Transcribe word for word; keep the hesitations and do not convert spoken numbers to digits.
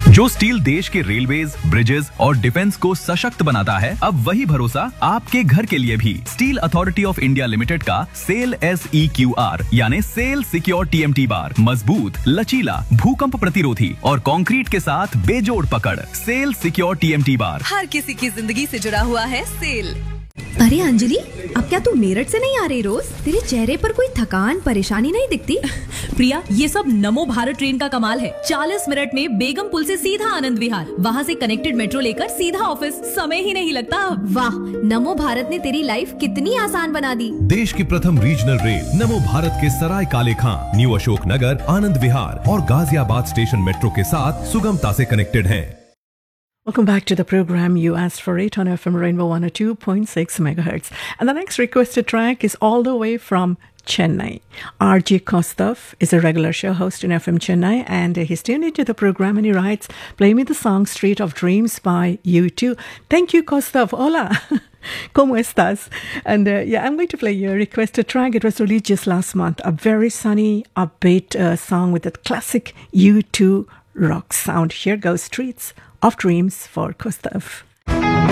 जो स्टील देश के रेलवेज, ब्रिजेस और डिफेंस को सशक्त बनाता है, अब वही भरोसा आपके घर के लिए भी। Steel authority of India limited का cell S E Q R यानी cell secure T M T bar मजबूत, लचीला, भूकंप प्रतिरोधी और कंक्रीट के साथ बेजोड़ पकड़। Cell secure T M T bar हर किसी की जिंदगी से जुड़ा हुआ है सेल। अरे अंजलि, अब क्या तू मेरठ से नहीं आ रही रोज? तेरे चेहरे पर कोई थकान परेशानी नहीं दिखती? प्रिया, ये सब नमो भारत ट्रेन का कमाल है। चालीस मिनट में बेगम पुल से सीधा आनंद विहार, वहाँ से कनेक्टेड मेट्रो लेकर सीधा ऑफिस, समय ही नहीं लगता। वाह, नमो भारत ने तेरी लाइफ कितनी आसान बना दी। देश की प्रथम रीजनल रेल नमो भारत के सराय काले खां, न्यू अशोक नगर, आनंद विहार और गाजियाबाद स्टेशन मेट्रो के साथ सुगमता से कनेक्टेड है। Welcome back to the program. You asked for it on F M Rainbow one oh two point six megahertz. And the next requested track is all the way from Chennai. R J Kostav is a regular show host in F M Chennai, and he's tuned into the program and he writes, play me the song Street of Dreams by U two. Thank you, Kostav. Hola. ¿Cómo estás? And uh, yeah, I'm going to play your requested track. It was released just last month. A very sunny, upbeat uh, song with that classic U two rock sound. Here goes Streets of Dreams for Kostav.